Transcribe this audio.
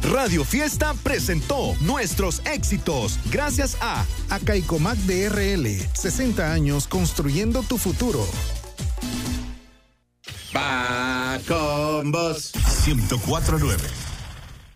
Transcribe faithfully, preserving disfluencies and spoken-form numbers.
Radio Fiesta presentó nuestros éxitos gracias a Acaicomac de R L, sesenta años construyendo tu futuro. Va con vos. ciento cuatro punto nueve